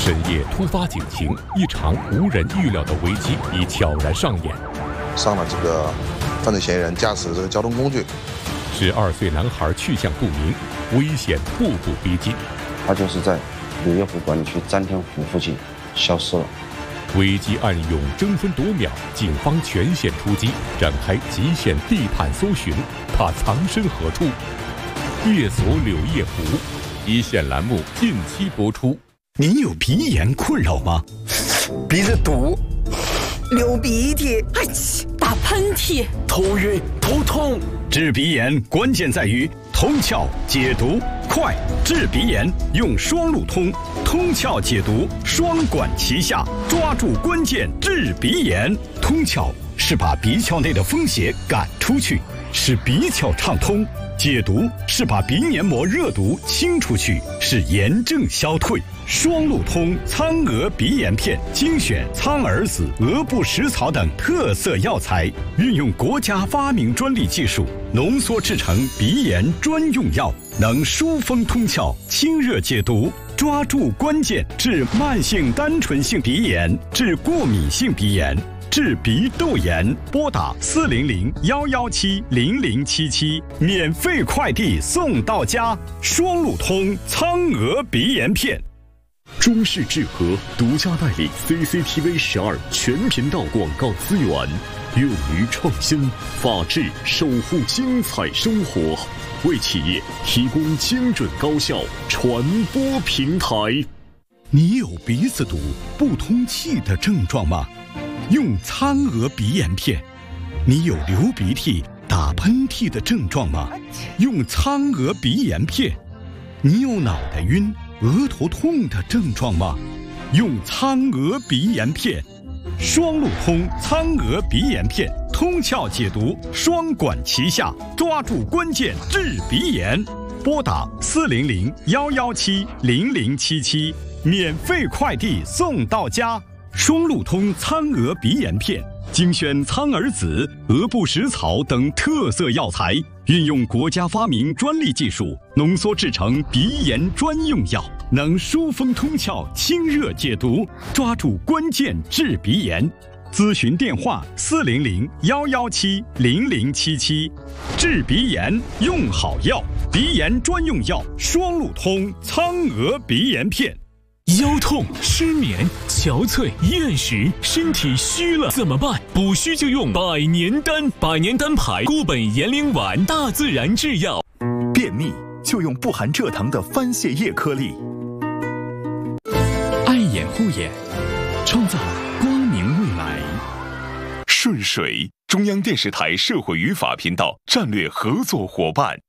深夜突发警情，一场无人预料的危机已悄然上演。 上了这个犯罪嫌疑人驾驶这个交通工具 ，12岁男孩去向不明，危险步步逼近。 他就是在柳叶湖管理区詹天湖附近消失了。 危机暗涌，争分夺秒，警方全线出击，展开极限地毯搜寻，他藏身何处？夜锁柳叶湖，一线栏目近期播出。 你有鼻炎困扰吗？ 鼻子堵，流鼻涕， 打喷嚏， 头晕头痛。治鼻炎关键在于通窍解毒快，治鼻炎用双路通，通窍解毒双管齐下，抓住关键治鼻炎。通窍是把鼻窍内的风邪赶出去，使鼻窍畅通；解毒是把鼻黏膜热毒清出去，使炎症消退。双路通苍蛾鼻炎片精选苍耳子、鹅不食草等特色药材，运用国家发明专利技术浓缩制成鼻炎专用药，能疏风通窍、清热解毒，抓住关键治慢性单纯性鼻炎、治过敏性鼻炎、治鼻窦炎。拨打400-117-0077，免费快递送到家。双路通苍蛾鼻炎片。 中视智和独家代理 CCTV12全频道广告资源，勇于创新，法治守护精彩生活，为企业提供精准高效传播平台。 你有鼻子堵、不通气的症状吗？用苍蛾鼻炎片。你有流鼻涕、打喷嚏的症状吗？用苍蛾鼻炎片。你有脑袋晕、额头痛的症状吗？用苍蛾鼻炎片。双路通苍蛾鼻炎片，通窍解毒双管齐下，抓住关键治鼻炎。拨打400-117-0077，免费快递送到家。双路通苍蛾鼻炎片精选苍耳子、鹅不食草等特色药材，运用国家发明专利技术浓缩制成鼻炎专用药，能疏风通窍、清热解毒，抓住关键治鼻炎。咨询电话400-117-0077。治鼻炎用好药，鼻炎专用药双路通苍蛾鼻炎片。 腰痛、失眠、憔悴、厌食，身体虚了怎么办？补虚就用百年丹，百年丹牌固本延龄丸，大自然制药。 便秘就用不含蔗糖的番泻叶颗粒。 爱眼护眼，创造光明未来。 顺水，中央电视台社会与法频道战略合作伙伴。